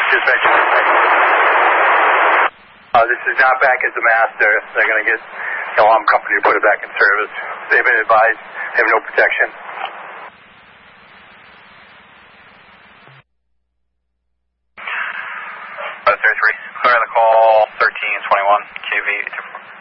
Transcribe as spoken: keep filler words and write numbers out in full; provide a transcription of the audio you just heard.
Dispatch. Uh, this is not back as the master. They're going to get the alarm company to put it back in service. They've been advised they have no protection. five thirty-three. Clear on the call, thirteen twenty-one, Q V.